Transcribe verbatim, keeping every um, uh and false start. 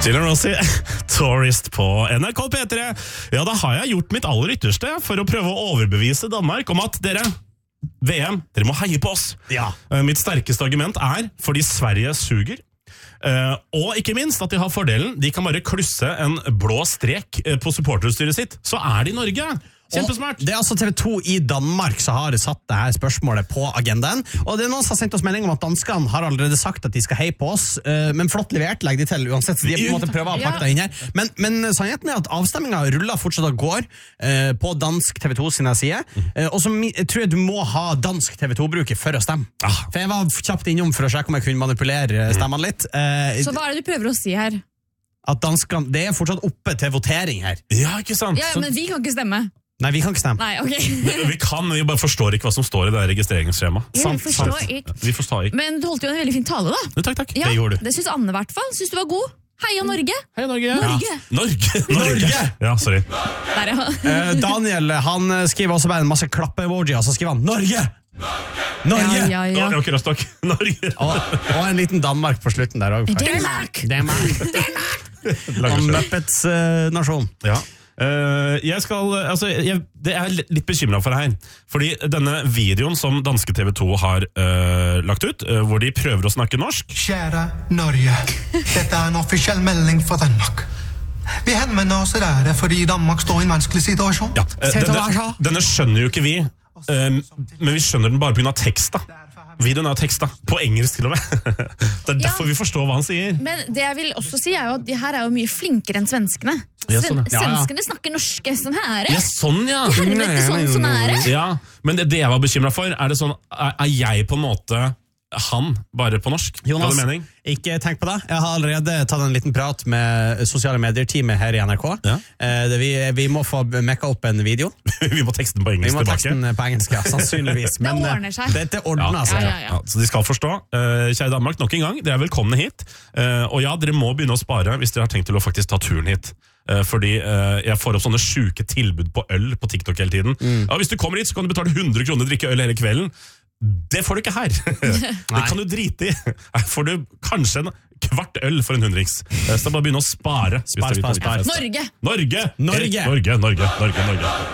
Gillian Rossi, Tourist på N R K P tre. Ja, da har jeg gjort mitt aller ytterste for å prøve å overbevise Danmark om at dere, V M, dere må heie på oss. Ja. Mitt sterkeste argument er fordi Sverige suger. Uh, og ikke minst at de har fordelen. De kan bare klusse en blå strek på supporterutstyret sitt. Så er de i Norge. Kjempesmart. Og det er altså T V to i Danmark som har satt det her spørsmålet på agendaen. Og det er noen som har sendt oss melding om at danskene har allerede sagt at de skal heie på oss. Men flott levert, legger de til uansett. Så de på en måte prøver å pakke det inn her. Men, men sannheten er at avstemminga ruller fortsatt og går eh, på dansk T V to sine sider. Eh, og så jeg tror jeg du må ha dansk T V to-bruker for å stemme. Ah. For jeg var kjapt innom for å sjekke om jeg kunne manipulere stemmene litt. Eh, Så hva er det du prøver å si her? At danskene, det er fortsatt oppe til votering her. Ja, ikke sant? Ja, men vi kan ikke stemme. Nei, vi kan ikke stemme. Nei, ok. Vi kan, men vi bare forstår ikke hva som står i det her registreringsskjemaet. Ja, vi Sant, forstår sant. ikke. Vi forstår ikke. Men du holdt jo en veldig fin tale da. Jo, takk, takk. Ja, Det gjorde du. Det synes Anne i hvert fall. Synes du var god. Heia Norge. Hei, Norge. Norge. Ja. Norge. Norge. Norge. Ja, sorry. Der, ja. Eh, Daniel, han skriver også bare en masse klappe-emoji, og så skriver han Norge! Norge! Ja, ja, ja. Å, akkurat stokk. Norge. Og, og en liten Danmark på slutten der også. Danmark! Danmark! Lager Og seg. Muppets uh, nasjon. Ja. Uh, jeg skal, altså, jeg, det er jeg litt bekymret for her. Fordi denne videoen som danske T V to har uh, lagt ut, uh, hvor de prøver å snakke norsk. Kjære Norge, dette er en offisiell melding fra Danmark. Vi henvender oss til dere fordi Danmark står i en vanskelig situasjon. Ja, uh, denne, denne skjønner jo ikke vi, uh, men vi skjønner den bare på grunn av tekst da. Videoen er teksta, på engelsk til og med. Det er derfor Ja. vi forstår hva han sier. Men det jeg vil også si er jo at de her er jo mye flinkere enn svenskene. Ja, sånn, Sven ja. Ja, ja. Svenskene snakker norske som her. Ja, sånn ja. Helvete, sånn som er det. Ja, men det, det jeg var bekymret for, er det sånn, er, er jeg på en måte han, bare på norsk? Jonas, Hva er det mening? ikke tenk på det. Jeg har allerede tatt en liten prat med sosiale medier-teamet her i N R K. Ja. Eh, det, vi, vi må få mekka opp en video. Vi må tekste den på Vi engelsk må tilbake. tekste den på engelsk, ja, sannsynligvis. Det Men, eh, ordner seg. Dette ordner seg. Ja, ja, ja. Ja, så de skal forstå. Uh, kjære Danmark, nok en gang, dere er velkomne hit. Uh, og ja, dere må begynne å spare hvis dere har tenkt til å faktisk ta turen hit. Uh, fordi uh, jeg får opp sånne syke tilbud på øl på TikTok hele tiden. Mm. Ja, hvis du kommer hit, så kan du betale hundre kroner og drikke øl hele kvelden. Det får du ikke her. Det kan du drite i. Her får du kanskje en kvart øl for en hundrings. Så bare begynne å spare. hvis Spar, dere vil spar, på spar. fest. Norge! Norge! Norge! Norge, Norge, Norge, Norge.